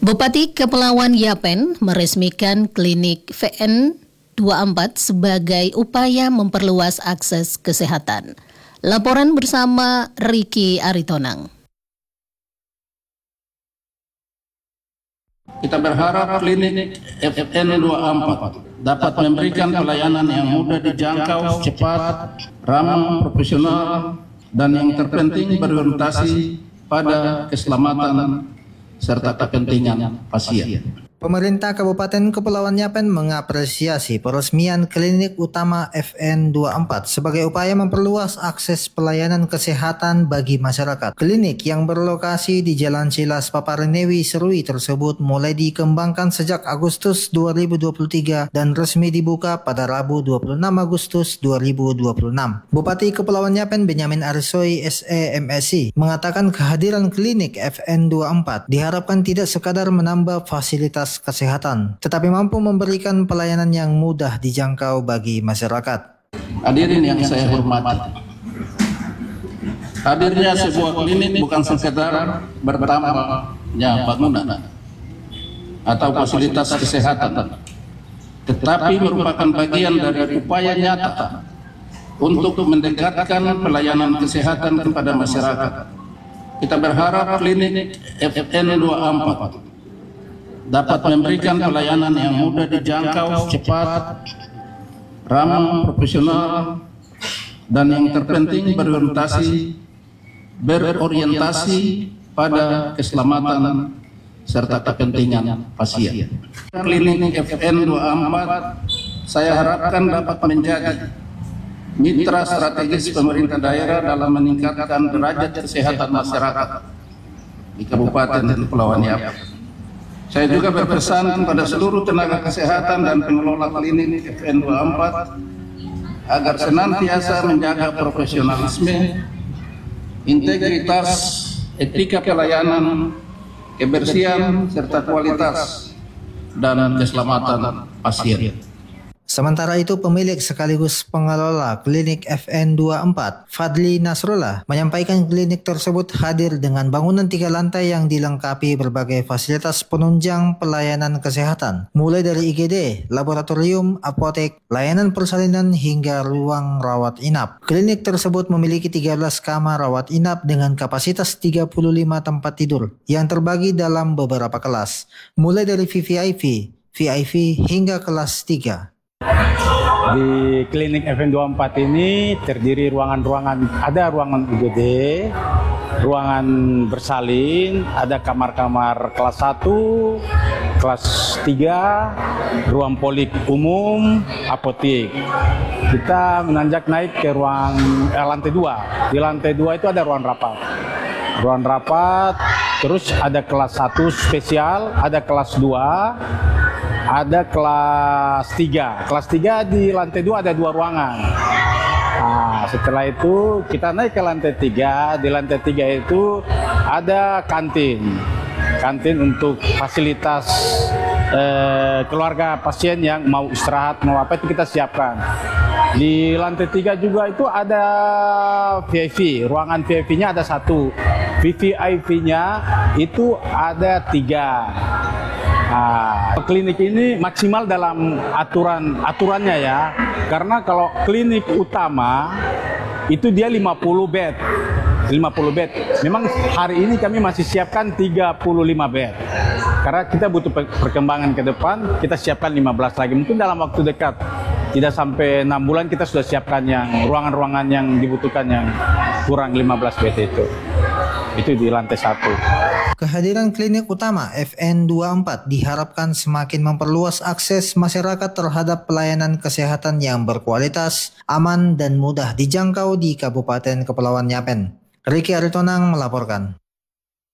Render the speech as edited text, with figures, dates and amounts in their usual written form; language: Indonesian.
Bupati Kepulauan Yapen meresmikan klinik VN24 sebagai upaya memperluas akses kesehatan. Laporan bersama Ricky Aritonang. Kita berharap klinik VN24 dapat memberikan pelayanan yang mudah dijangkau, cepat, ramah, profesional, dan yang terpenting berorientasi pada keselamatan serta kepentingan pasien. Pemerintah Kabupaten Kepulauan Yapen mengapresiasi peresmian klinik utama VN24 sebagai upaya memperluas akses pelayanan kesehatan bagi masyarakat. Klinik yang berlokasi di Jalan Cilas Paparenewi Serui tersebut mulai dikembangkan sejak Agustus 2023 dan resmi dibuka pada Rabu 26 Agustus 2026. Bupati Kepulauan Yapen Benyamin Arisoy SE mengatakan kehadiran klinik VN24 diharapkan tidak sekadar menambah fasilitas kesehatan, tetapi mampu memberikan pelayanan yang mudah dijangkau bagi masyarakat. Hadirin yang saya hormati, hadirnya sebuah klinik bukan sekedar bertambahnya bangunan atau fasilitas kesehatan, tetapi merupakan bagian dari upaya nyata untuk mendekatkan pelayanan kesehatan kepada masyarakat. Kita berharap klinik VN24 dapat memberikan pelayanan yang mudah dijangkau, cepat, ramah, profesional, dan yang terpenting berorientasi pada keselamatan serta kepentingan pasien. Klinik VN24 saya harapkan dapat menjadi mitra strategis pemerintah daerah dalam meningkatkan derajat kesehatan masyarakat di Kabupaten Kepulauan Yapen. Saya juga berpesan kepada seluruh tenaga kesehatan dan pengelola klinik VN24 agar senantiasa menjaga profesionalisme, integritas, etika pelayanan, kebersihan, serta kualitas dan keselamatan pasien. Sementara itu, pemilik sekaligus pengelola klinik VN24, Fadli Nasrullah, menyampaikan klinik tersebut hadir dengan bangunan 3 lantai yang dilengkapi berbagai fasilitas penunjang pelayanan kesehatan, mulai dari IGD, laboratorium, apotek, layanan persalinan hingga ruang rawat inap. Klinik tersebut memiliki 13 kamar rawat inap dengan kapasitas 35 tempat tidur yang terbagi dalam beberapa kelas, mulai dari VVIP, VIP hingga kelas 3. Di klinik VN24 ini terdiri ruangan-ruangan, ada ruangan UGD, ruangan bersalin, ada kamar-kamar kelas 1, kelas 3, ruang polik umum, apotek. Kita menanjak naik ke ruang lantai 2. Di lantai 2 itu ada ruang rapat. Ruang rapat, terus ada kelas 1 spesial, ada kelas 2, ada kelas 3. Kelas 3 di lantai 2 ada 2 ruangan. Nah, setelah itu kita naik ke lantai 3. Di lantai 3 itu ada kantin. Kantin untuk fasilitas keluarga pasien yang mau istirahat, mau apa itu kita siapkan. Di lantai 3 juga itu ada VIP. Ruangan VIP-nya ada 1. VVIP-nya itu ada 3. Nah, klinik ini maksimal dalam aturannya ya, karena kalau klinik utama itu dia 50 bed. Memang hari ini kami masih siapkan 35 bed. Karena kita butuh perkembangan ke depan, kita siapkan 15 lagi. Mungkin dalam waktu dekat, tidak sampai 6 bulan kita sudah siapkan yang ruangan-ruangan yang dibutuhkan yang kurang 15 bed itu. Itu di lantai 1. Kehadiran klinik utama VN24 diharapkan semakin memperluas akses masyarakat terhadap pelayanan kesehatan yang berkualitas, aman, dan mudah dijangkau di Kabupaten Kepulauan Yapen. Ricky Aritonang melaporkan.